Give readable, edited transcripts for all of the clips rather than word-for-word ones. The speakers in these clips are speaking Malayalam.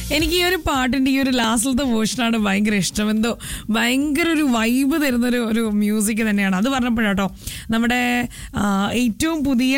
എനിക്ക് ഈ ഒരു പാട്ടിന്റെ ഈ ഒരു ലാസ്റ്റിലത്തെ വേർഷനാണ് ഭയങ്കര ഇഷ്ടം. എന്തോ ഭയങ്കര ഒരു വൈബ് തരുന്നൊരു ഒരു മ്യൂസിക് തന്നെയാണ്. അത് പറഞ്ഞപ്പോഴാട്ടോ നമ്മുടെ ഏറ്റവും പുതിയ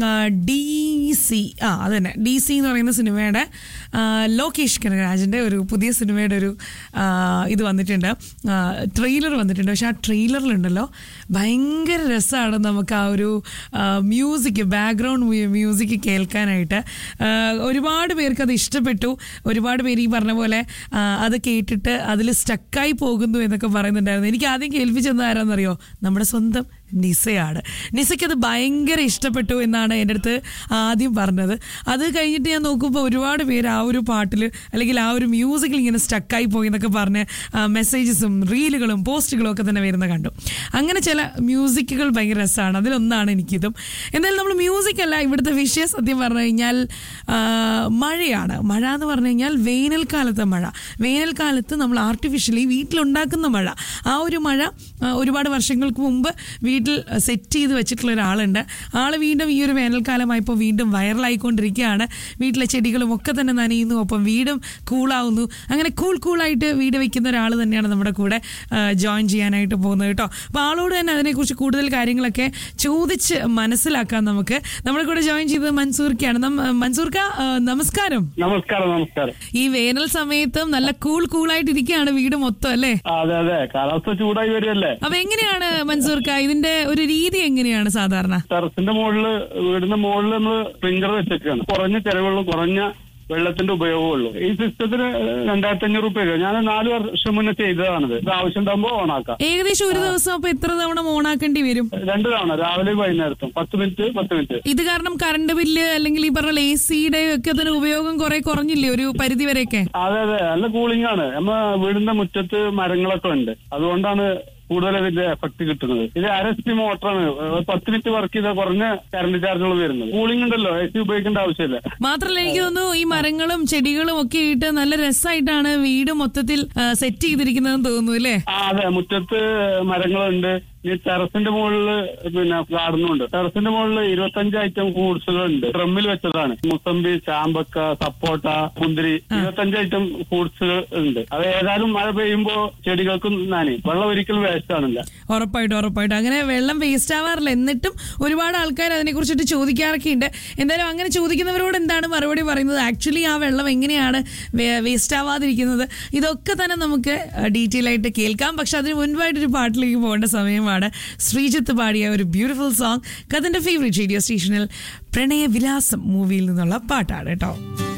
DC അത് തന്നെ DC എന്ന് പറയുന്ന സിനിമയുടെ ലോകേഷ് കനകരാജിൻ്റെ ഒരു പുതിയ സിനിമയുടെ ഒരു ഇത് വന്നിട്ടുണ്ട്, ട്രെയിലർ വന്നിട്ടുണ്ട്. പക്ഷെ ആ ട്രെയിലറിലുണ്ടല്ലോ ഭയങ്കര രസമാണ് നമുക്ക് ആ ഒരു മ്യൂസിക്, ബാക്ക്ഗ്രൗണ്ട് മ്യൂസിക് കേൾക്കാനായിട്ട്. ഒരുപാട് പേർക്ക് അത് ഇഷ്ടപ്പെട്ടു. ഒരുപാട് പേര് ഈ പറഞ്ഞ പോലെ അത് കേട്ടിട്ട് അതിൽ സ്റ്റക്കായി പോകുന്നു എന്നൊക്കെ പറയുന്നുണ്ടായിരുന്നു. എനിക്ക് ആദ്യം കേൾപ്പിച്ചെന്ന് ആരാന്നറിയോ? നമ്മുടെ സ്വന്തം നിസയാണ്. നിസയ്ക്ക് അത് ഭയങ്കര ഇഷ്ടപ്പെട്ടു എന്നാണ് എൻ്റെ അടുത്ത് ആദ്യം പറഞ്ഞത്. അത് കഴിഞ്ഞിട്ട് ഞാൻ നോക്കുമ്പോൾ ഒരുപാട് പേര് ആ ഒരു പാട്ടിൽ അല്ലെങ്കിൽ ആ ഒരു മ്യൂസിക്കിൽ ഇങ്ങനെ സ്റ്റക്കായി പോയി എന്നൊക്കെ പറഞ്ഞ് മെസ്സേജസും റീലുകളും പോസ്റ്റുകളും ഒക്കെ തന്നെ വരുന്ന കണ്ടു. അങ്ങനെ ചില മ്യൂസിക്കുകൾ ഭയങ്കര രസമാണ്. അതിലൊന്നാണ് എനിക്കിതും. എന്തായാലും നമ്മൾ മ്യൂസിക്കല്ല ഇവിടുത്തെ വിഷയം. സത്യം പറഞ്ഞു കഴിഞ്ഞാൽ മഴയാണ്. മഴ എന്ന് പറഞ്ഞു കഴിഞ്ഞാൽ വേനൽക്കാലത്തെ മഴ. വേനൽക്കാലത്ത് നമ്മൾ ആർട്ടിഫിഷ്യലി വീട്ടിലുണ്ടാക്കുന്ന മഴ. ആ ഒരു മഴ ഒരുപാട് വർഷങ്ങൾക്ക് മുമ്പ് വീട്ടിൽ സെറ്റ് ചെയ്ത് വെച്ചിട്ടുള്ള ഒരാളുണ്ട്. ആള് വീണ്ടും ഈ ഒരു വേനൽക്കാലമായപ്പോൾ വീണ്ടും വൈറലായിക്കൊണ്ടിരിക്കുകയാണ്. വീട്ടിലെ ചെടികളും ഒക്കെ തന്നെ നനയുന്നു, ഒപ്പം വീടും കൂളാവുന്നു. അങ്ങനെ കൂളായിട്ട് വീട് വെക്കുന്ന ഒരാൾ തന്നെയാണ് നമ്മുടെ കൂടെ ജോയിൻ ചെയ്യാനായിട്ട് പോകുന്നത് കേട്ടോ. അപ്പോൾ ആളോട് തന്നെ അതിനെക്കുറിച്ച് കൂടുതൽ കാര്യങ്ങളൊക്കെ ചോദിച്ച് മനസ്സിലാക്കാൻ നമുക്ക്. നമ്മുടെ കൂടെ ജോയിൻ ചെയ്തത് മൻസൂർക്കാണ്. മൻസൂർക്ക, നമസ്കാരം. നമസ്കാരം. ഈ വേനൽ സമയത്തും നല്ല കൂളായിട്ടിരിക്കുകയാണ് വീട് മൊത്തം അല്ലേ? അതെ അതെ, കാലാവസ്ഥ ചൂടായി വരുമല്ലേ. അപ്പൊ എങ്ങനെയാണ് മൻസൂർക്ക ഇതിന്റെ ഒരു രീതി എങ്ങനെയാണ് സാധാരണ? ടെറസിന്റെ മുകളില്, വീടിന്റെ മുകളിൽ നമ്മൾ സ്പ്രിംഗ്ലർ വെച്ചേക്കാണ്. കുറഞ്ഞ ചെലവുള്ളൂ, കുറഞ്ഞ വെള്ളത്തിന്റെ ഉപയോഗമുള്ളൂ. ഈ സിസ്റ്റത്തിന് 2500 രൂപ. ഞാൻ 4 വർഷം മുന്നേ ചെയ്തതാണിത്. ഇത് ആവശ്യം ഉണ്ടാകുമ്പോൾ ഓണാക്കാം. ഏകദേശം ഒരു ദിവസം അപ്പൊ എത്ര തവണ ഓണാക്കേണ്ടി വരും? 2 തവണ, രാവിലെ വൈകുന്നേരത്തും. 10 മിനിറ്റ്. ഇത് കാരണം കറണ്ട് ബില്ല് അല്ലെങ്കിൽ ഈ പറഞ്ഞ AC-യുടെ ഒക്കെ അതിന് ഉപയോഗം കുറെ കുറഞ്ഞില്ലേ ഒരു പരിധി വരെയൊക്കെ? അതെ അതെ, നല്ല കൂളിംഗ് ആണ്. നമ്മ വീടിന്റെ മുറ്റത്ത് മരങ്ങളൊക്കെ ഉണ്ട്, അതുകൊണ്ടാണ് കൂടുതൽ ഇതിന്റെ എഫക്ട് കിട്ടുന്നത്. ഇത് RSP മോട്ടറാണ്. 10 മിനിറ്റ് വർക്ക് ചെയ്താൽ കുറഞ്ഞ കറണ്ട് ചാർജുകൾ വരുന്നത്. കൂളിംഗ് ഉണ്ടല്ലോ, AC ഉപയോഗിക്കേണ്ട ആവശ്യമില്ല. മാത്രല്ല എനിക്ക് തോന്നുന്നു ഈ മരങ്ങളും ചെടികളും ഒക്കെ ഇട്ട് നല്ല രസമായിട്ടാണ് വീട് മൊത്തത്തിൽ സെറ്റ് ചെയ്തിരിക്കുന്നതെന്ന് തോന്നുന്നു അല്ലേ? അതെ, മുറ്റത്ത് മരങ്ങളുണ്ട്. ഈ ടെറസിന്റെ മുകളില് പിന്നെ ഗാർഡനുണ്ട്. ടെറസിന്റെ മുകളിൽ 25 ഐറ്റം ഫ്രൂട്ട്സുകളുണ്ട്. ഡ്രമ്മിൽ വെച്ചതാണ്. മുസമ്പി, ചാമ്പക്ക, സപ്പോട്ട, മുന്തിരി, 25 ഐറ്റം ഫ്രൂട്ട്സുകൾ ഉണ്ട്. അത് ഏതായാലും മഴ പെയ്യുമ്പോ ചെടികൾക്കും നനയും. വെള്ളം ഒരിക്കലും വേസ്റ്റ് ആണില്ല. ഉറപ്പായിട്ടും അങ്ങനെ വെള്ളം വേസ്റ്റ് ആവാറില്ല. എന്നിട്ടും ഒരുപാട് ആൾക്കാർ അതിനെ കുറിച്ചിട്ട് ചോദിക്കാറൊക്കെ ഉണ്ട്. എന്തായാലും അങ്ങനെ ചോദിക്കുന്നവരോട് എന്താണ് മറുപടി പറയുന്നത്? ആക്ച്വലി ആ വെള്ളം എങ്ങനെയാണ് വേസ്റ്റ് ആവാതിരിക്കുന്നത്? ഇതൊക്കെ തന്നെ നമുക്ക് ഡീറ്റെയിൽ ആയിട്ട് കേൾക്കാം. പക്ഷെ അതിന് മുൻപായിട്ടൊരു പാട്ടിലേക്ക് പോകേണ്ട സമയമാണ്. ശ്രീജിത്ത് പാടിയ ഒരു ബ്യൂട്ടിഫുൾ സോങ് കഥന്റെ ഫേവറേറ്റ് റേഡിയോ സ്റ്റേഷനിൽ പ്രണയ വിലാസം മൂവിയിൽ നിന്നുള്ള പാട്ടാണ് കേട്ടോ.